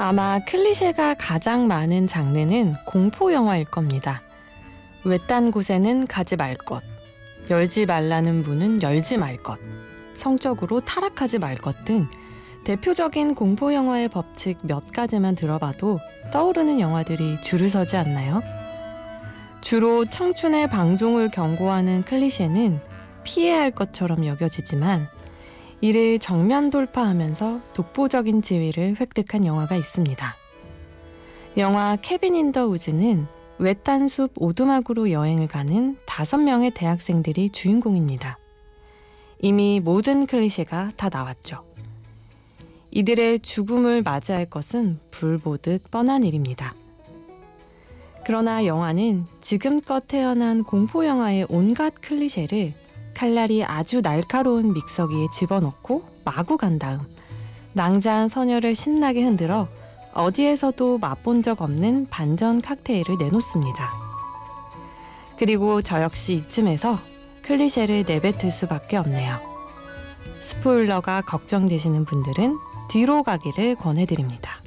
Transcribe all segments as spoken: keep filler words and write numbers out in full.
아마 클리셰가 가장 많은 장르는 공포 영화일 겁니다. 외딴 곳에는 가지 말 것, 열지 말라는 문은 열지 말 것, 성적으로 타락하지 말 것 등 대표적인 공포 영화의 법칙 몇 가지만 들어봐도 떠오르는 영화들이 줄을 서지 않나요? 주로 청춘의 방종을 경고하는 클리셰는 피해야 할 것처럼 여겨지지만 이를 정면 돌파하면서 독보적인 지위를 획득한 영화가 있습니다. 영화 케빈 인 더 우즈는 외딴 숲 오두막으로 여행을 가는 다섯 명의 대학생들이 주인공입니다. 이미 모든 클리셰가 다 나왔죠. 이들의 죽음을 맞이할 것은 불 보듯 뻔한 일입니다. 그러나 영화는 지금껏 태어난 공포 영화의 온갖 클리셰를 칼날이 아주 날카로운 믹서기에 집어넣고 마구 간 다음 낭자한 서녀를 신나게 흔들어 어디에서도 맛본 적 없는 반전 칵테일을 내놓습니다. 그리고 저 역시 이쯤에서 클리셰를 내뱉을 수밖에 없네요. 스포일러가 걱정되시는 분들은 뒤로 가기를 권해드립니다.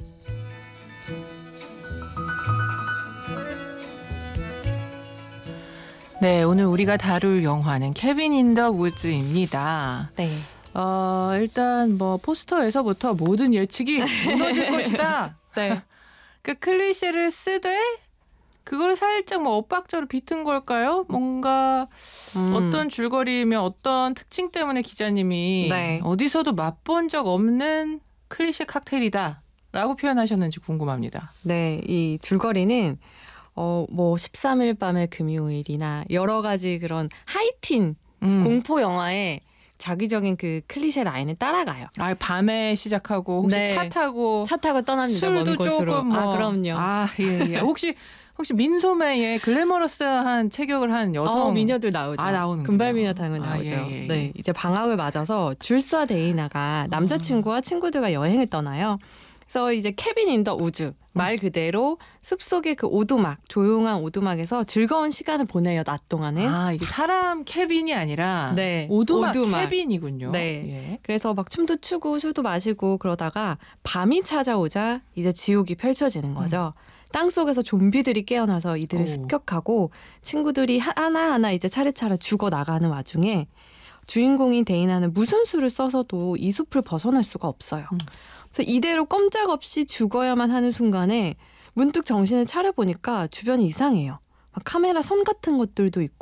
네, 오늘 우리가 다룰 영화는 케빈 인 더 우즈입니다. 네. 어, 일단 뭐 포스터에서부터 모든 예측이 무너질 것이다. 네. 그 클리셰를 쓰되 그걸 살짝 뭐 엇박자로 비튼 걸까요? 뭔가 음. 어떤 줄거리면 어떤 특징 때문에 기자님이 네. 어디서도 맛본 적 없는 클리셰 칵테일이다 라고 표현하셨는지 궁금합니다. 네, 이 줄거리는 어, 뭐 십삼 일 밤의 금요일이나 여러 가지 그런 하이틴 음. 공포 영화의 자기적인 그 클리셰 라인을 따라가요. 아, 밤에 시작하고 혹시 네. 차 타고 차 타고 떠납니다. 먼 술도 곳으로. 조금 뭐. 아, 그럼요. 아, 예, 예. 혹시 혹시 민소매에 글래머러스한 체격을 한 여성 어, 미녀들 나오죠. 아, 나오는군요. 금발 미녀 당연 아, 나오죠. 예, 예, 예. 네, 이제 방학을 맞아서 줄사 데이나가 남자친구와 친구들과 여행을 떠나요. 그래서 이제 케빈 인 더 우즈 말 그대로 숲속의 그 오두막, 조용한 오두막에서 즐거운 시간을 보내요. 낮 동안은. 아, 이게 사람 케빈이 아니라 네, 오두막, 오두막. 케빈이군요. 네. 예. 그래서 막 춤도 추고 술도 마시고 그러다가 밤이 찾아오자 이제 지옥이 펼쳐지는 거죠. 음. 땅속에서 좀비들이 깨어나서 이들을 오. 습격하고 친구들이 하나하나 이제 차례차례 죽어 나가는 와중에 주인공인 데이나는 무슨 수를 써서도 이 숲을 벗어날 수가 없어요. 음. 그래서 이대로 꼼짝없이 죽어야만 하는 순간에 문득 정신을 차려보니까 주변이 이상해요. 막 카메라 선 같은 것들도 있고